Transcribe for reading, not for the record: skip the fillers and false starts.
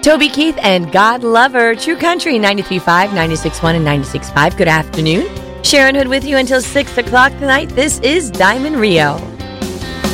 Toby Keith and God Lover, True Country 93.5, 96.1, and 96.5. Good afternoon. Sharon Hood with you until 6 o'clock tonight. This is Diamond Rio.